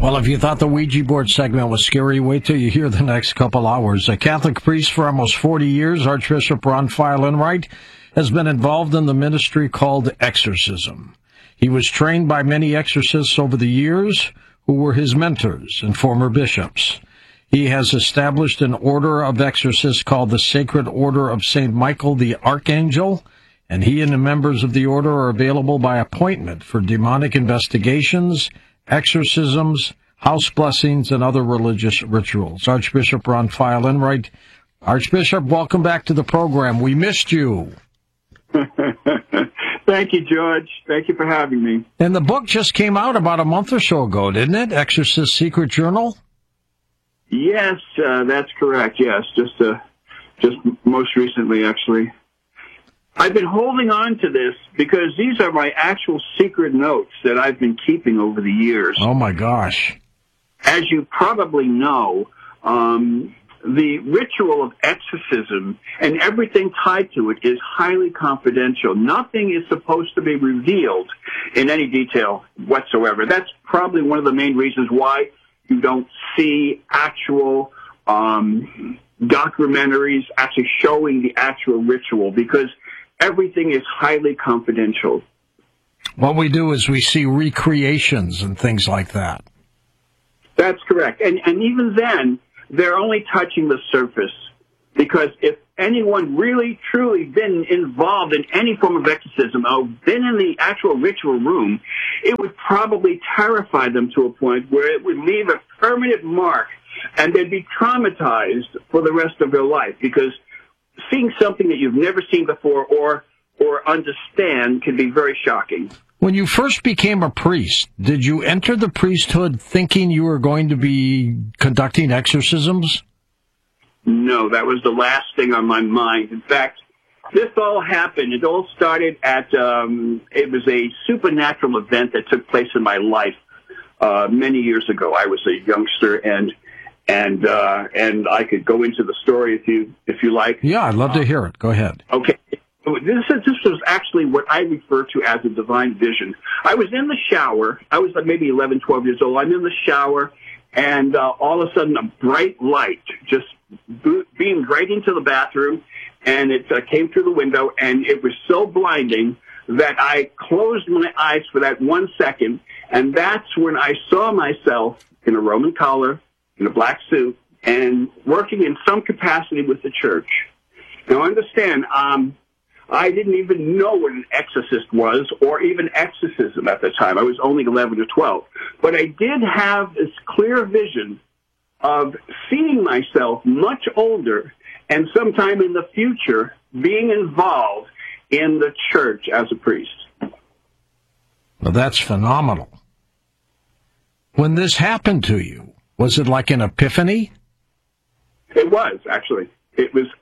Well, if you thought the Ouija board segment was scary, wait till you hear the next couple hours. A Catholic priest for almost 40 years, Archbishop Raphael Enright, has been involved in the ministry called exorcism. He was trained by many exorcists over the years who were his mentors and former bishops. He has established an order of exorcists called the Sacred Order of St. Michael the Archangel, and he and the members of the order are available by appointment for demonic investigations, exorcisms, house blessings, and other religious rituals. Archbishop Raphael Enright. Archbishop, welcome back to the program. We missed you. Thank you, George. Thank you for having me. And the book just came out about a month or so ago, didn't it? Exorcist Secret Journal? Yes, that's correct. Yes, just most recently, actually. I've been holding on to this because these are my actual secret notes that I've been keeping over the years. Oh, my gosh. As you probably know, the ritual of exorcism and everything tied to it is highly confidential. Nothing is supposed to be revealed in any detail whatsoever. That's probably one of the main reasons why you don't see actual documentaries actually showing the actual ritual, because everything is highly confidential. What we do is we see recreations and things like that. That's correct. And even then, they're only touching the surface, because if anyone really, truly been involved in any form of exorcism or been in the actual ritual room, it would probably terrify them to a point where it would leave a permanent mark and they'd be traumatized for the rest of their life, because seeing something that you've never seen before or understand can be very shocking. When you first became a priest, did you enter the priesthood thinking you were going to be conducting exorcisms? No, that was the last thing on my mind. In fact, this all happened. It all started at, it was a supernatural event that took place in my life many years ago. I was a youngster, and I could go into the story if you like. Yeah, I'd love to hear it. Go ahead. Okay. This was actually what I refer to as a divine vision. I was in the shower. I was maybe 11, 12 years old. I'm in the shower, and all of a sudden a bright light just beamed right into the bathroom, and it came through the window, and it was so blinding that I closed my eyes for that 1 second, and that's when I saw myself in a Roman collar, in a black suit, and working in some capacity with the church. Now, understand, I didn't even know what an exorcist was or even exorcism at the time. I was only 11 or 12. But I did have this clear vision of seeing myself much older and sometime in the future being involved in the church as a priest. Well, that's phenomenal. When this happened to you, was it like an epiphany? It was, actually. It was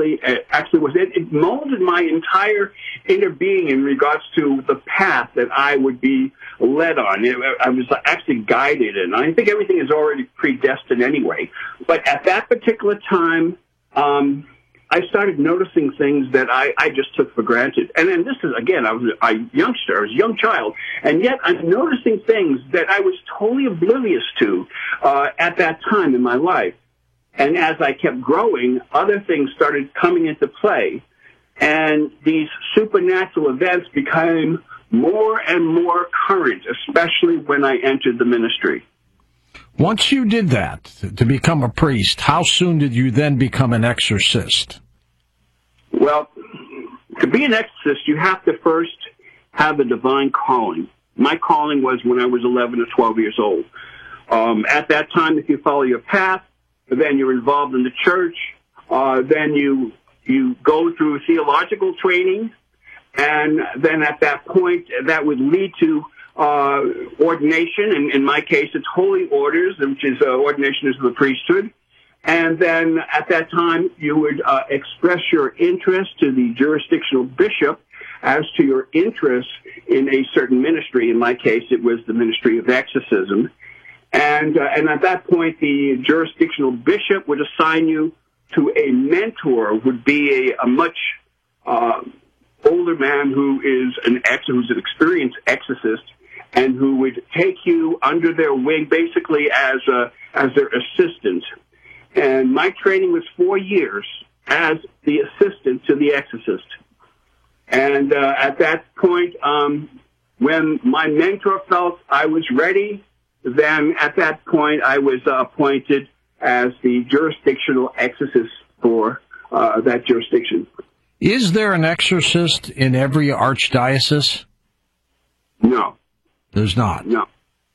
it molded my entire inner being in regards to the path that I would be led on. I was actually guided, and I think everything is already predestined anyway. But at that particular time, I started noticing things that I just took for granted. And then this is, again, I was a youngster, I was a young child, and yet I'm noticing things that I was totally oblivious to at that time in my life. And as I kept growing, other things started coming into play. And these supernatural events became more and more current, especially when I entered the ministry. Once you did that, to become a priest, how soon did you then become an exorcist? Well, to be an exorcist, you have to first have a divine calling. My calling was when I was 11 or 12 years old. At that time, if you follow your path, then you're involved in the church, then you go through theological training, and then at that point, that would lead to ordination, and in my case, it's holy orders, which is ordination is the priesthood. And then at that time, you would express your interest to the jurisdictional bishop as to your interest in a certain ministry. In my case, it was the ministry of exorcism. And at that point, the jurisdictional bishop would assign you to a mentor, would be a much older man who's an experienced exorcist, and who would take you under their wing basically as their assistant. And my training was 4 years as the assistant to the exorcist. And at that point, when my mentor felt I was ready, then at that point I was appointed as the jurisdictional exorcist for that jurisdiction. Is there an exorcist in every archdiocese? No. There's not? No.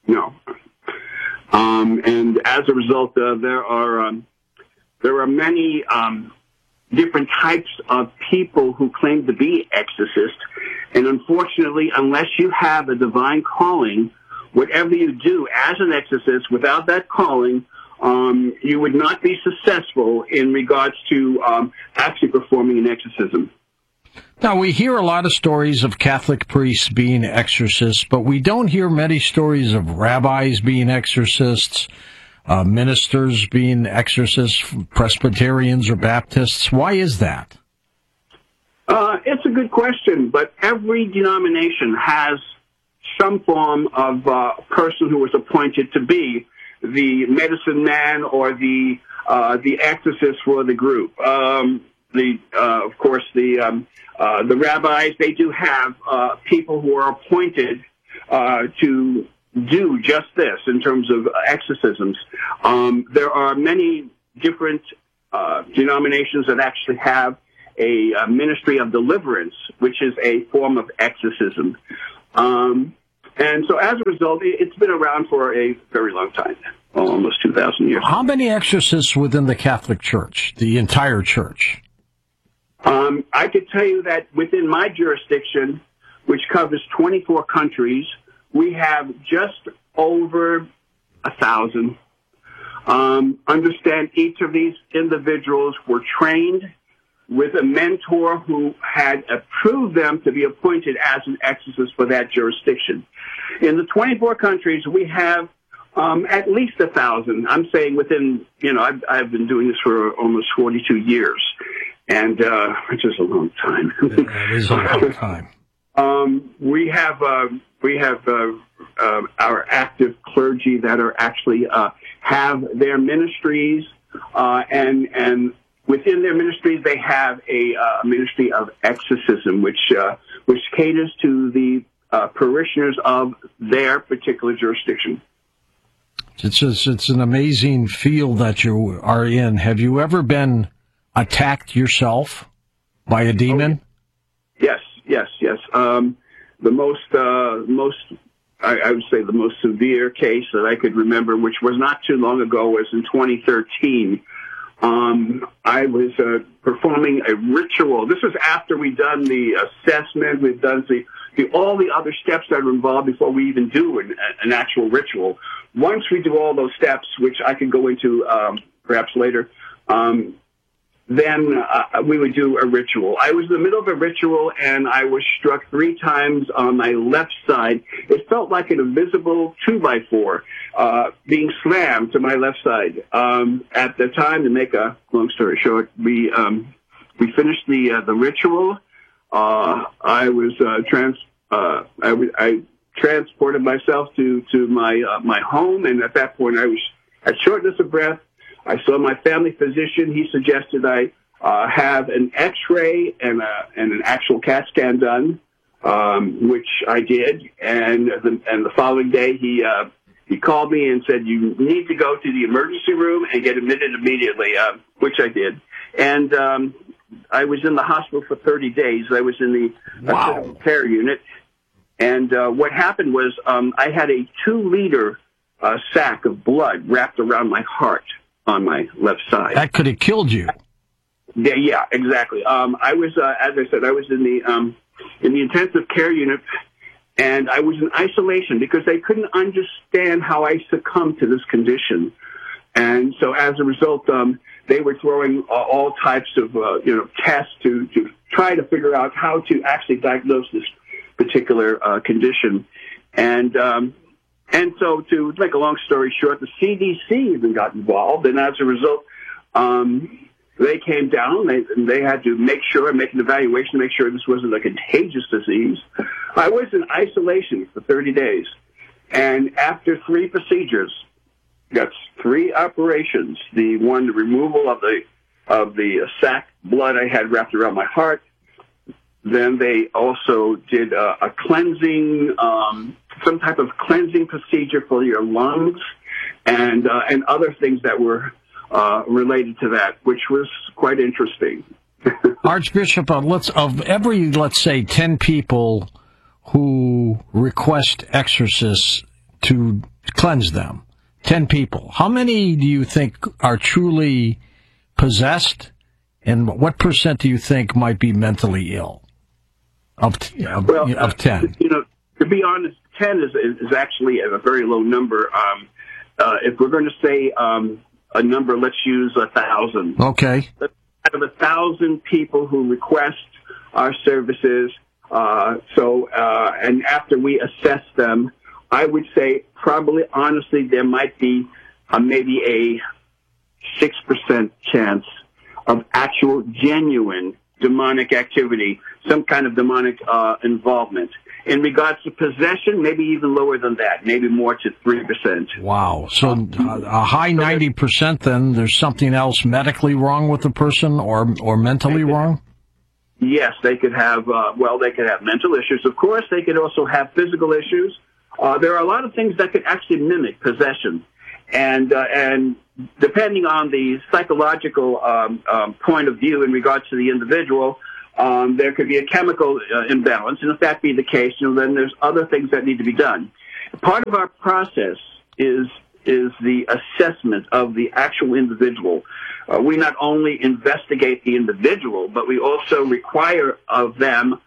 And as a result, there are many different types of people who claim to be exorcists. And unfortunately, unless you have a divine calling, whatever you do as an exorcist without that calling, you would not be successful in regards to actually performing an exorcism. Now, we hear a lot of stories of Catholic priests being exorcists, but we don't hear many stories of rabbis being exorcists, ministers being exorcists, Presbyterians or Baptists. Why is that? It's a good question, but every denomination has some form of person who was appointed to be the medicine man or the exorcist for the group. Of course, the rabbis, they do have people who are appointed to do just this in terms of exorcisms. There are many different denominations that actually have a ministry of deliverance, which is a form of exorcism. And so as a result, it's been around for a very long time, almost 2,000 years. How many exorcists within the Catholic Church, the entire church? I could tell you that within my jurisdiction, which covers 24 countries, we have just over 1,000. Understand each of these individuals were trained with a mentor who had approved them to be appointed as an exorcist for that jurisdiction. In the 24 countries, we have at least 1,000. I'm saying within, I've been doing this for almost 42 years, and which is a long time. It is a long time. We have our active clergy that are actually have their ministries, and within their ministries, they have a ministry of exorcism, which caters to the parishioners of their particular jurisdiction. It's an amazing field that you are in. Have you ever been attacked yourself by a demon? Yes. The most, I would say, the most severe case that I could remember, which was not too long ago, was in 2013. I was performing a ritual. This was after we'd done the assessment, we'd done all the other steps that are involved before we even do an actual ritual. Once we do all those steps, which I can go into perhaps later, then we would do a ritual. I was in the middle of a ritual, and I was struck 3 times on my left side. It felt like an invisible 2x4 being slammed to my left side. At the time, to make a long story short, we finished the ritual. I transported myself to my home, and at that point, I was at shortness of breath. I saw my family physician. He suggested I have an X-ray and an actual CAT scan done, which I did. And the following day, he called me and said, "You need to go to the emergency room and get admitted immediately," which I did. And I was in the hospital for 30 days. I was in the critical care unit. And what happened was I had a 2-liter sack of blood wrapped around my heart on my left side. That could have killed you. Yeah, exactly. I was, as I said, I was in the intensive care unit, and I was in isolation because they couldn't understand how I succumbed to this condition. And so, as a result, they were throwing all types of tests to try to figure out how to actually diagnose this particular condition. And so, to make a long story short, the CDC even got involved, and as a result, they came down. They had to make an evaluation to make sure this wasn't a contagious disease. I was in isolation for 30 days, And after 3 procedures, that's 3 operations, the removal of the sac blood I had wrapped around my heart. Then they also did a cleansing, some type of cleansing procedure for your lungs, and other things that were related to that, which was quite interesting. Archbishop, let's say 10 people who request exorcists to cleanse them, 10 people, how many do you think are truly possessed, and what percent do you think might be mentally ill of 10? To be honest, 10 is actually a very low number. If we're going to say a number, let's use 1,000. Okay. Out of 1,000 people who request our services, and after we assess them, I would say probably, honestly, there might be maybe a 6% chance of actual, genuine demonic activity, some kind of demonic involvement. In regards to possession, maybe even lower than that, maybe more to 3%. Wow. So a high 90% then, there's something else medically wrong with the person or mentally wrong? Yes, they could have, they could have mental issues. Of course, they could also have physical issues. There are a lot of things that could actually mimic possession. And depending on the psychological point of view in regards to the individual, there could be a chemical imbalance, and if that be the case, then there's other things that need to be done. Part of our process is the assessment of the actual individual. We not only investigate the individual, but we also require of them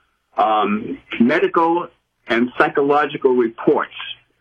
medical and psychological reports.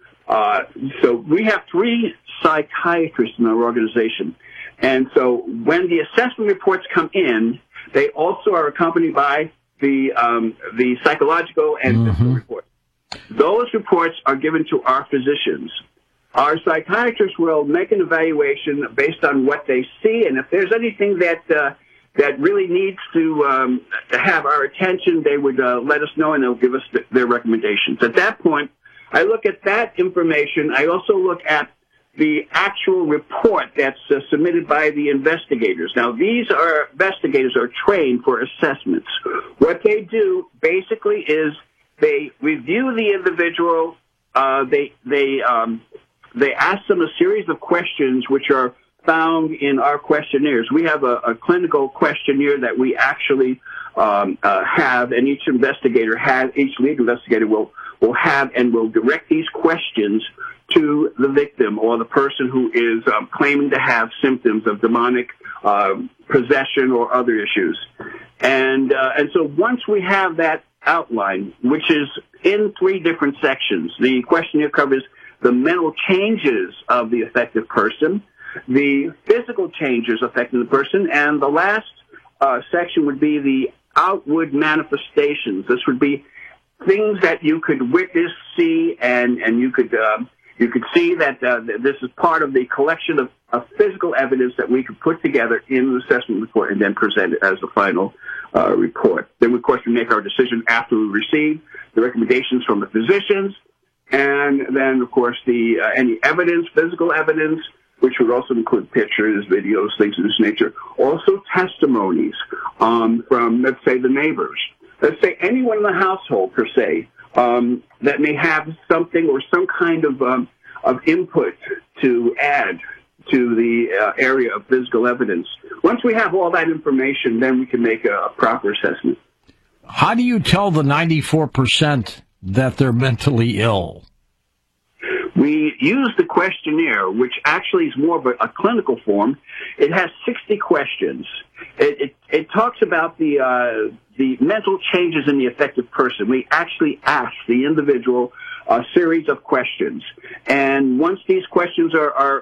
So we have 3 psychiatrists in our organization, and so when the assessment reports come in, they also are accompanied by the psychological and physical reports. Those reports are given to our physicians. Our psychiatrists will make an evaluation based on what they see, and if there's anything that really needs to have our attention, they would let us know, and they'll give us their recommendations. At that point, I look at that information. I also look at the actual report that's submitted by the investigators. Now, investigators are trained for assessments. What they do basically is they review the individual. They ask them a series of questions which are found in our questionnaires. We have a clinical questionnaire that we actually have, and each lead investigator will have and will direct these questions to the victim or the person who is claiming to have symptoms of demonic possession or other issues. And so once we have that outline, which is in 3 different sections, the questionnaire covers the mental changes of the affected person, the physical changes affecting the person, and the last section would be the outward manifestations. This would be things that you could witness, see, and you could see that this is part of the collection of physical evidence that we could put together in the assessment report and then present it as the final report. Then, of course, we make our decision after we receive the recommendations from the physicians, and then, of course, any evidence, physical evidence, which would also include pictures, videos, things of this nature. Also testimonies from, let's say, the neighbors. Let's say anyone in the household, per se, that may have something or some kind of input to add to the area of physical evidence. Once we have all that information, then we can make a proper assessment. How do you tell the 94% that they're mentally ill? We use the questionnaire, which actually is more of a clinical form. It has 60 questions. It talks about the mental changes in the affected person. We actually ask the individual a series of questions, and once these questions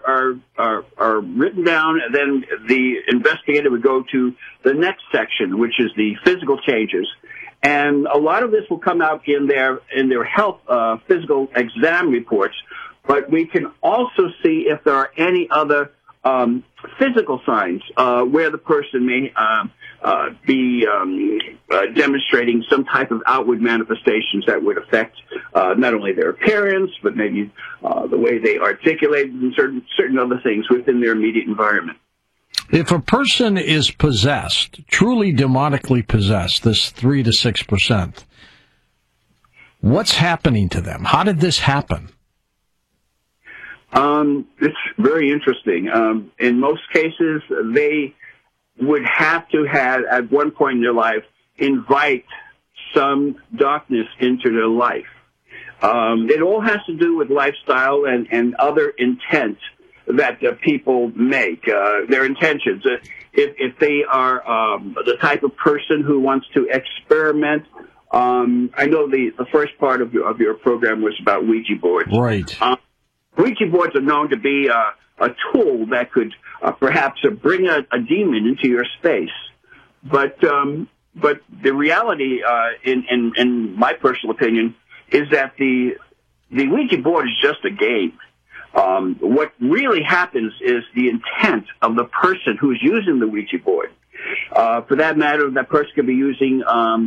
are written down, then the investigator would go to the next section, which is the physical changes. And a lot of this will come out in their health physical exam reports, but we can also see if there are any other physical signs where the person be demonstrating some type of outward manifestations that would affect not only their appearance, but maybe the way they articulate and certain other things within their immediate environment. If a person is possessed, truly demonically possessed, this 3 to 6%, what's happening to them? How did this happen? It's very interesting. In most cases, they would have to have, at one point in their life, invite some darkness into their life. It all has to do with lifestyle and other intent that people make, their intentions. If they are the type of person who wants to experiment, I know the first part of your program was about Ouija boards. Right. Ouija boards are known to be a tool that could perhaps bring a demon into your space. But the reality, in my personal opinion, is that the Ouija board is just a game. What really happens is the intent of the person who's using the Ouija board. For that matter, that person could be using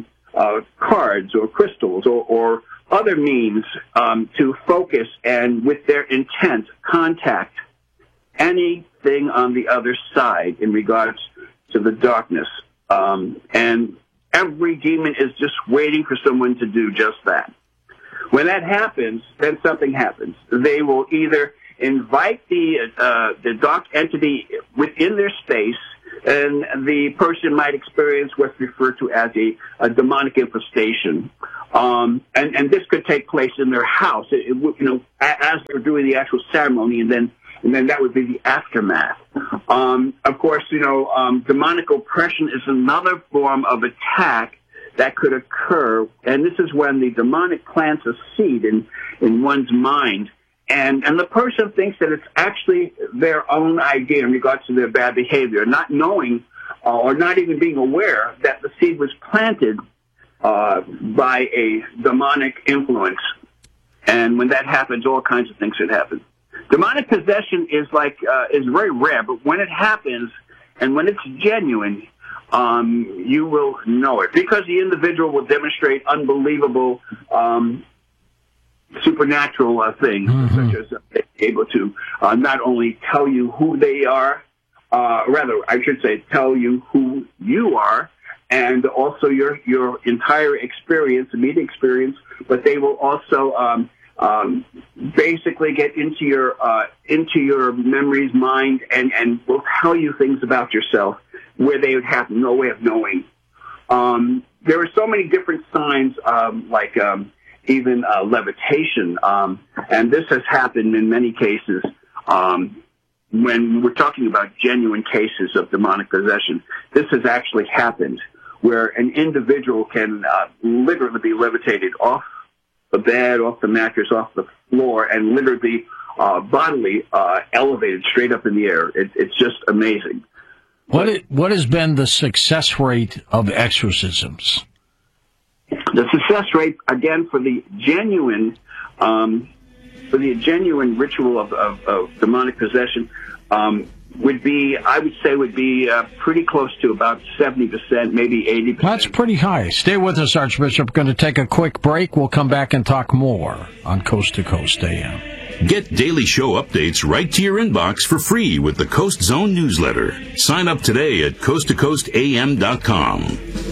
cards or crystals or other means to focus and, with their intent, contact anything on the other side in regards to the darkness. And every demon is just waiting for someone to do just that. When that happens, then something happens. They will either invite the dark entity within their space, and the person might experience what's referred to as a demonic infestation. And this could take place in their house, as they're doing the actual ceremony, and then that would be the aftermath. Of course, demonic oppression is another form of attack that could occur, and this is when the demonic plants a seed in one's mind, and the person thinks that it's actually their own idea in regards to their bad behavior, not knowing or not even being aware that the seed was planted by a demonic influence. And when that happens, all kinds of things should happen. Demonic possession is very rare, but when it happens and when it's genuine, you will know it, because the individual will demonstrate unbelievable supernatural things, such as able to not only tell you who they are, rather, I should say, tell you who you are, and also your entire experience, immediate experience, but they will also basically get into your memories, mind, and will tell you things about yourself where they would have no way of knowing. There are so many different signs, like even levitation, and this has happened in many cases. When we're talking about genuine cases of demonic possession, this has actually happened, where an individual can literally be levitated off the bed, off the mattress, off the floor, and literally bodily elevated straight up in the air. It's just amazing. What has been the success rate of exorcisms? The success rate, again, for the genuine ritual of demonic possession, would be pretty close to about 70%, maybe 80%. That's pretty high. Stay with us, Archbishop. We're going to take a quick break. We'll come back and talk more on Coast to Coast AM. Get daily show updates right to your inbox for free with the Coast Zone newsletter. Sign up today at coasttocoastam.com.